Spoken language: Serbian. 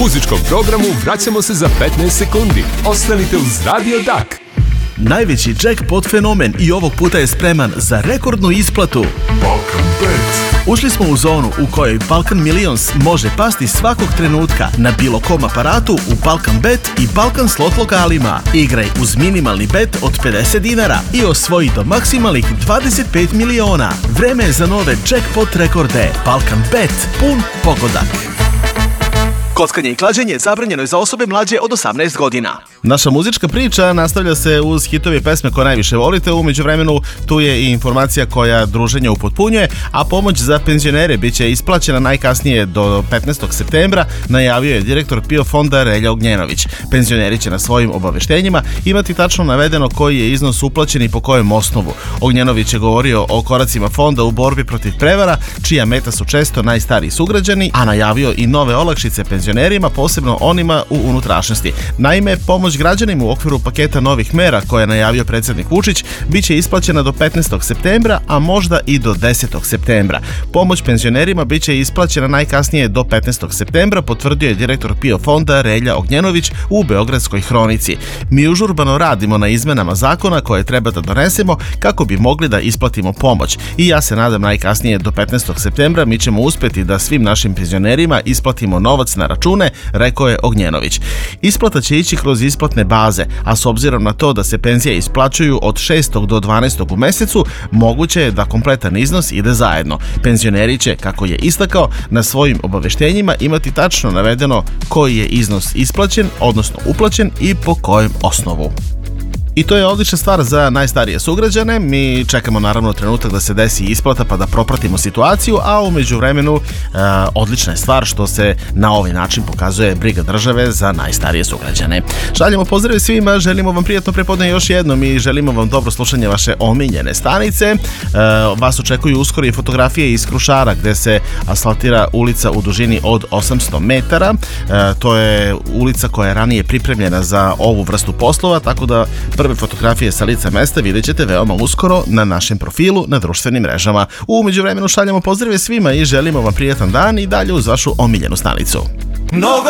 muzičkom programu vraćamo se za 15 sekundi. Ostanite uz Radio Dak. Najveći jackpot fenomen i ovog puta je spreman za rekordnu isplatu. Balkan Bet. Ušli smo u zonu u kojoj Balkan Millions može pasti svakog trenutka na bilo kom aparatu u Balkan Bet i Balkan slot lokalima. Igraj uz minimalni bet od 50 dinara i osvoji do maksimalnih 25 miliona. Vreme je za nove jackpot rekorde. Balkan Bet, pun pogodak. Kockanje i klađenje zabranjeno je za osobe mlađe od 18 godina. Naša muzička priča nastavlja se uz hitove pesme koje najviše volite. U međuvremenu tu je i informacija koja druženje upotpunjuje, a pomoć za penzionere biće isplaćena najkasnije do 15. septembra, najavio je direktor PIO fonda Relja Ognjenović. Penzioneri će na svojim obaveštenjima imati tačno navedeno koji je iznos uplaćen i po kojem osnovu. Ognjenović je govorio o koracima fonda u borbi protiv prevara, čija meta su često najstariji sugrađani, a najavio i nove olakšice penzionerima, posebno onima u unutrašnjosti. Naime, pomoć građanima u okviru paketa novih mera koje je najavio predsjednik Vučić biće isplaćena do 15. septembra, a možda i do 10. septembra. Pomoć penzionerima biće isplaćena najkasnije do 15. septembra, potvrdio je direktor PIO fonda Relja Ognjenović u Beogradskoj hronici. Mi užurbano radimo na izmenama zakona koje treba da donesemo kako bi mogli da isplatimo pomoć. I ja se nadam najkasnije do 15. septembra mi ćemo uspjeti da svim našim penzionerima isplatimo novac na račune, rekao je Ognjenović. Isplata će ići kroz isplatne baze, a s obzirom na to da se penzije isplaćuju od 6. do 12. u mesecu, moguće je da kompletan iznos ide zajedno. Penzioneri će, kako je istakao, na svojim obaveštenjima imati tačno navedeno koji je iznos isplaćen, odnosno uplaćen i po kojem osnovu. I to je odlična stvar za najstarije sugrađane. Mi čekamo naravno trenutak da se desi isplata pa da propratimo situaciju, a u međuvremenu odlična je stvar što se na ovaj način pokazuje briga države za najstarije sugrađane. Šaljemo pozdrave svima, želimo vam prijatno prepodne još jednom i želimo vam dobro slušanje vaše omiljene stanice. Vas očekuju uskoro i fotografije iz Krušara gde se asfaltira ulica u dužini od 800 metara. To je ulica koja je ranije pripremljena za ovu vrstu poslova, tako da prve fotografije sa lica mesta vidjet ćete veoma uskoro na našem profilu na društvenim mrežama. U međuvremenu šaljamo pozdrave svima i želimo vam prijatan dan i dalje uz vašu omiljenu stanicu.